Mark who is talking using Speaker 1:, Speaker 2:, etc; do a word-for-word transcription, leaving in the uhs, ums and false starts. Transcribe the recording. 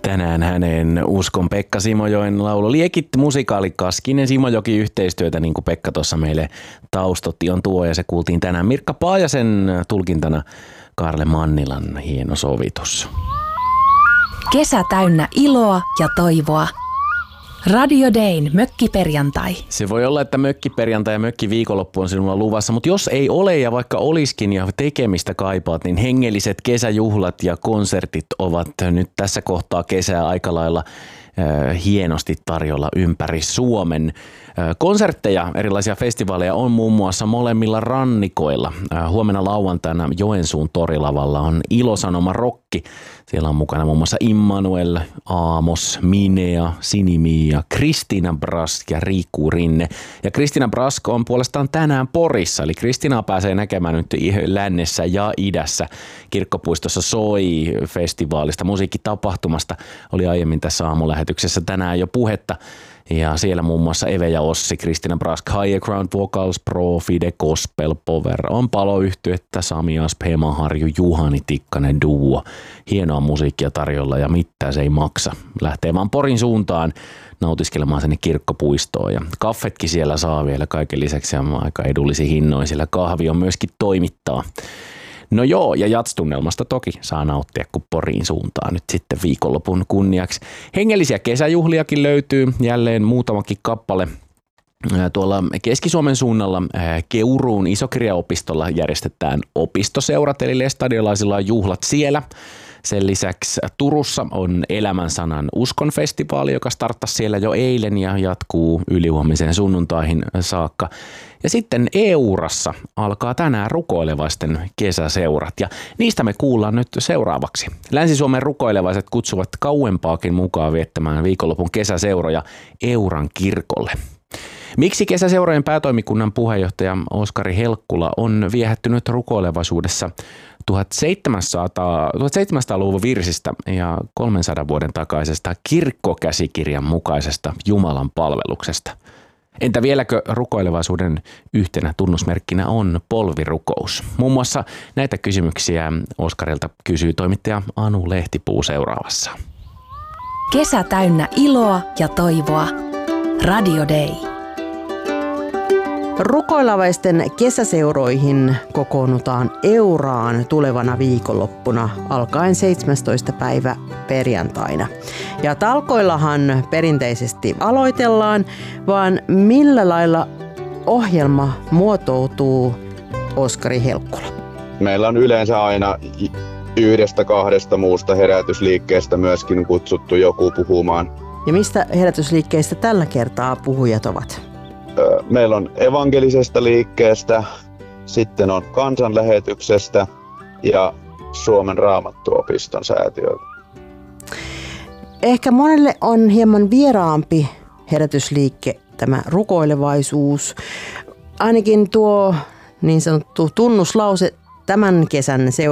Speaker 1: Tänään hänen Uskon Pekka Simojoen laulu Liekit musikaali Kaskinen Simojoki yhteistyötä, niin kuin Pekka tuossa meille taustotti on tuo, ja se kuultiin tänään Mirkka Paajasen tulkintana Kaarle Mannilan hieno sovitus.
Speaker 2: Kesä täynnä iloa ja toivoa. Radio Dayn mökkiperjantai.
Speaker 1: Se voi olla, että mökkiperjantai ja mökkiviikonloppu on sinulla luvassa, mutta jos ei ole ja vaikka olisikin ja tekemistä kaipaat, niin hengelliset kesäjuhlat ja konsertit ovat nyt tässä kohtaa kesää aika lailla äh, hienosti tarjolla ympäri Suomen. Äh, konsertteja, erilaisia festivaaleja on muun muassa molemmilla rannikoilla. Äh, huomenna lauantaina Joensuun torilavalla on Ilosanoma Rokki. Siellä on mukana muun muassa Immanuel, Aamos, Minea, Sinimia, Kristiina Brask ja Riikku Rinne. Ja Kristiina Brask on puolestaan tänään Porissa, eli Kristiinaa pääsee näkemään nyt lännessä ja idässä. Kirkkopuistossa soi festivaalista, musiikkitapahtumasta oli aiemmin tässä aamulähetyksessä tänään jo puhetta. Ja siellä muun muassa Eve ja Ossi, Kristiina Brask, Higher Ground Vocals, Pro, Fide, Gospel, Power, on Paloyhtyettä, Sami Asp, Hema Harju, Juhani Tikkanen, Duo. Hienoa musiikkia tarjolla ja mitään se ei maksa. Lähtee vaan Porin suuntaan nautiskelemaan sinne kirkkopuistoon, ja kaffetkin siellä saa vielä kaiken lisäksi on aika edullisia hinnoin, sillä kahvi on myöskin toimittaa. No joo, ja jatstunnelmasta toki saa nauttia, kun Poriin suuntaan nyt sitten viikonlopun kunniaksi. Hengellisiä kesäjuhliakin löytyy, jälleen muutamakin kappale. Tuolla Keski-Suomen suunnalla Keuruun Isokirjaopistolla järjestetään opistoseurat, eli lestadiolaisilla on juhlat siellä. Sen lisäksi Turussa on Elämän sanan Uskon festivaali, joka starttasi siellä jo eilen ja jatkuu ylihuomisen sunnuntaihin saakka. Ja sitten Eurassa alkaa tänään rukoilevaisten kesäseurat, ja niistä me kuullaan nyt seuraavaksi. Länsi-Suomen rukoilevaiset kutsuvat kauempaakin mukaan viettämään viikonlopun kesäseuroja Euran kirkolle. Miksi kesäseurojen päätoimikunnan puheenjohtaja Oskari Helkkula on viehättynyt rukoilevaisuudessa tuhatseitsemänsataaluvun virsistä ja kolmensadan vuoden takaisesta kirkkokäsikirjan mukaisesta Jumalan palveluksesta? Entä vieläkö rukoilevaisuuden yhtenä tunnusmerkkinä on polvirukous? Muun muassa näitä kysymyksiä Oskarilta kysyy toimittaja Anu Lehtipuu seuraavassa.
Speaker 2: Kesä täynnä iloa ja toivoa. Radio Day.
Speaker 3: Rukoilavaisten kesäseuroihin kokoonnutaan Euraan tulevana viikonloppuna alkaen seitsemästoista päivä perjantaina. Ja talkoillahan perinteisesti aloitellaan, vaan millä lailla ohjelma muotoutuu, Oskari Helkkula?
Speaker 4: Meillä on yleensä aina yhdestä kahdesta muusta herätysliikkeestä myöskin kutsuttu joku puhumaan.
Speaker 3: Ja mistä herätysliikkeistä tällä kertaa puhujat ovat?
Speaker 4: Meillä on evankelisesta liikkeestä, sitten on kansanlähetyksestä ja Suomen Raamattuopiston säätiöltä.
Speaker 3: Ehkä monelle on hieman vieraampi herätysliike tämä rukoilevaisuus. Ainakin tuo niin sanottu tunnuslause tämän kesän